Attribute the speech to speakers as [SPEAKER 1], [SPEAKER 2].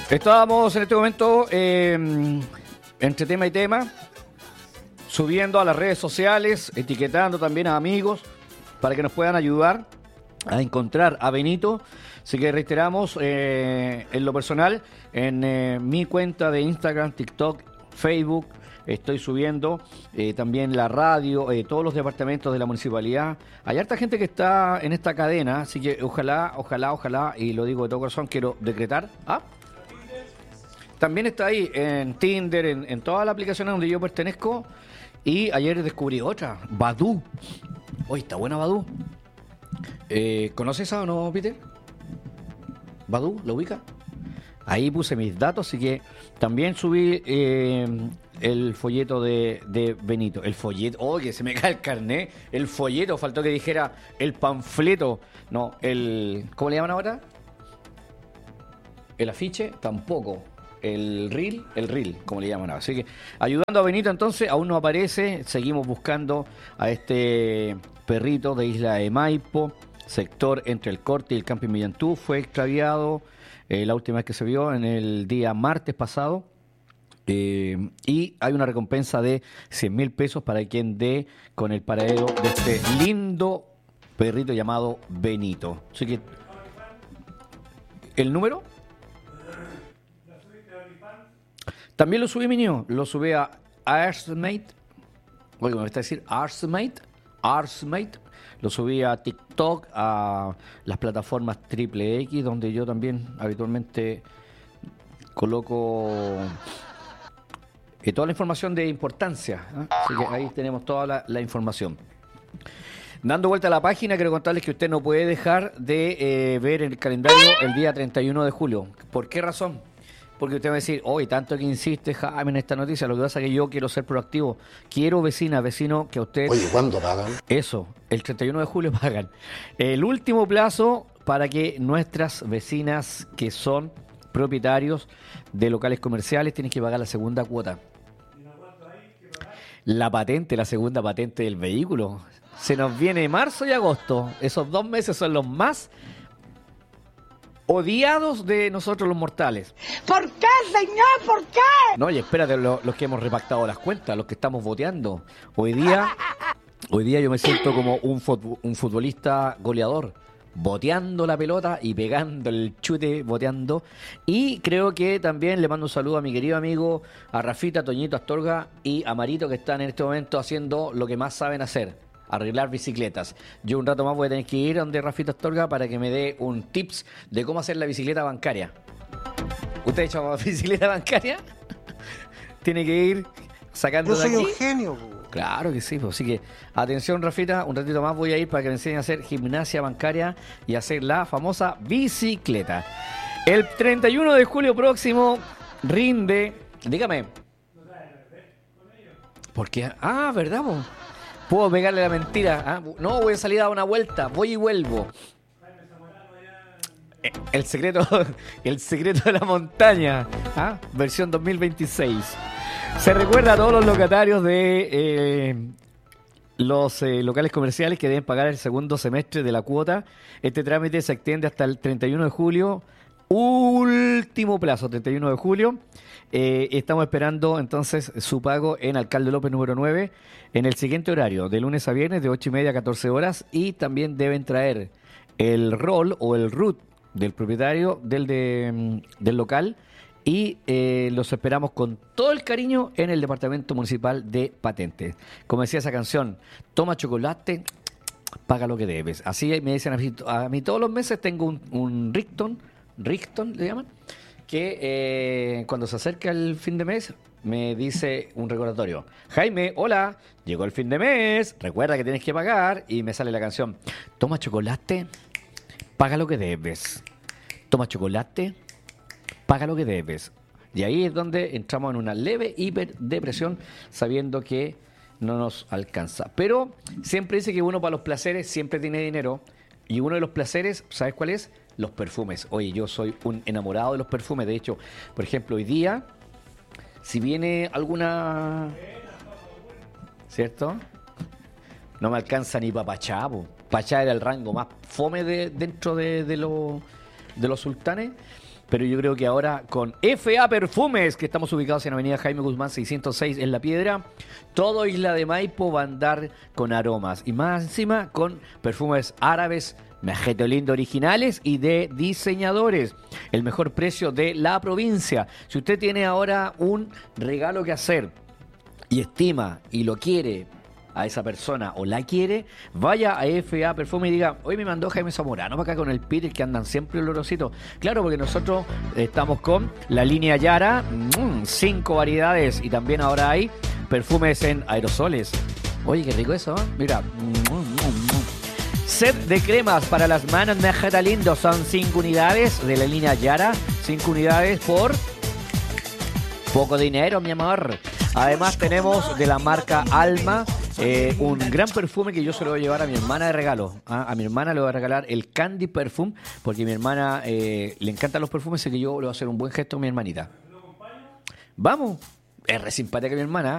[SPEAKER 1] Estábamos en este momento entre tema y tema, subiendo a las redes sociales, etiquetando también a amigos para que nos puedan ayudar a encontrar a Benito. Así que reiteramos, en lo personal, en mi cuenta de Instagram, TikTok, Facebook, estoy subiendo también la radio, todos los departamentos de la municipalidad. Hay harta gente que está en esta cadena, así que ojalá, y lo digo de todo corazón, quiero decretar. También está ahí en Tinder, en todas las aplicaciones donde yo pertenezco. Y ayer descubrí otra, Badoo. Oye, está buena Badoo. ¿Conoces esa o no, Peter? Badoo, ¿lo ubica? Ahí puse mis datos, así que también subí el folleto de Benito. El folleto, que se me cae el carnet. El folleto, faltó que dijera el panfleto. No, ¿cómo le llaman ahora? El afiche, tampoco. El reel, como le llaman ahora. Así que ayudando a Benito, entonces, aún no aparece. Seguimos buscando a este perrito de Isla de Maipo, sector entre el Corte y el Camping Millantú. Fue extraviado la última vez que se vio en el día martes pasado. Y hay una recompensa de 100.000 pesos para quien dé con el paradero de este lindo perrito llamado Benito. Así que, ¿el número? También lo subí, mi niño. Lo subí a Arsmate. Oye, ¿me está a decir Arsmate? Lo subí a TikTok, a las plataformas Triple X, donde yo también habitualmente coloco toda la información de importancia. Así que ahí tenemos toda la información. Dando vuelta a la página, quiero contarles que usted no puede dejar de ver el calendario el día 31 de julio. ¿Por qué razón? Porque usted va a decir, tanto que insiste Jaime en esta noticia, lo que pasa es que yo quiero ser proactivo. Quiero vecino, que a usted...
[SPEAKER 2] Oye, ¿cuándo pagan?
[SPEAKER 1] Eso, el 31 de julio pagan. El último plazo para que nuestras vecinas que son propietarios de locales comerciales tienen que pagar la segunda cuota. La patente, la segunda patente del vehículo. Se nos viene marzo y agosto. Esos 2 meses son los más odiados de nosotros los mortales.
[SPEAKER 3] ¿Por qué, señor? ¿Por qué?
[SPEAKER 1] No, y espérate, los que hemos repactado las cuentas, los que estamos voteando. Hoy día yo me siento como un futbolista goleador, boteando la pelota y pegando el chute, boteando. Y creo que también le mando un saludo a mi querido amigo, a Rafita, Toñito Astorga y a Marito, que están en este momento haciendo lo que más saben hacer: arreglar bicicletas. Yo un rato más voy a tener que ir donde Rafita Astorga para que me dé un tips de cómo hacer la bicicleta bancaria. ¿Usted ha hecho bicicleta bancaria? Tiene que ir sacando
[SPEAKER 2] de aquí. Yo soy
[SPEAKER 1] un
[SPEAKER 2] genio.
[SPEAKER 1] Claro que sí, pues. Así que atención, Rafita, un ratito más voy a ir para que me enseñen a hacer gimnasia bancaria y hacer la famosa bicicleta. El 31 de julio próximo rinde... Dígame. ¿Por qué? ¿Verdad, po? Puedo pegarle la mentira. No, voy a salir a dar una vuelta. Voy y vuelvo. El secreto de la montaña. Versión 2026. Se recuerda a todos los locatarios de los locales comerciales que deben pagar el segundo semestre de la cuota. Este trámite se extiende hasta el 31 de julio. Último plazo, 31 de julio. Estamos esperando entonces su pago en Alcalde López número 9 en el siguiente horario, de lunes a viernes de 8:30 a 14 horas, y también deben traer el rol o el RUT del propietario del local, y los esperamos con todo el cariño en el Departamento Municipal de Patentes. Como decía esa canción, toma chocolate, paga lo que debes. Así me dicen a mí todos los meses. Tengo un Rickton le llaman, que cuando se acerca el fin de mes me dice un recordatorio: Jaime, hola, llegó el fin de mes, recuerda que tienes que pagar. Y me sale la canción: toma chocolate, paga lo que debes. Toma chocolate, paga lo que debes. Y ahí es donde entramos en una leve hiperdepresión, sabiendo que no nos alcanza. Pero siempre dice que uno para los placeres siempre tiene dinero, y uno de los placeres, ¿sabes cuál es? Los perfumes. Oye, yo soy un enamorado de los perfumes. De hecho, por ejemplo, hoy día, si viene alguna... ¿Cierto? No me alcanza ni para Pachá, po. Pachá era el rango más fome dentro de los sultanes. pero yo creo que ahora con FA Perfumes, que estamos ubicados en Avenida Jaime Guzmán 606 en La Piedra, todo Isla de Maipo va a andar con aromas y más encima con perfumes árabes, Mejeto lindo, originales y de diseñadores. El mejor precio de la provincia. Si usted tiene ahora un regalo que hacer y estima y lo quiere a esa persona o la quiere, vaya a FA Perfume y diga: hoy me mandó Jaime Zamorano para acá con el Peter, que andan siempre olorositos. Claro, porque nosotros estamos con la línea Yara, 5 variedades, y también ahora hay perfumes en aerosoles. Oye, qué rico eso, ¿eh? Mira. Set de cremas para las manos Mejeta Lindo, son 5 unidades de la línea Yara, 5 unidades por poco dinero, mi amor. Además tenemos de la marca Alma un gran perfume que yo se lo voy a llevar a mi hermana de regalo. A mi hermana le voy a regalar el Candy Perfume, porque a mi hermana le encantan los perfumes, así que yo le voy a hacer un buen gesto a mi hermanita. Vamos, es re simpática mi hermana.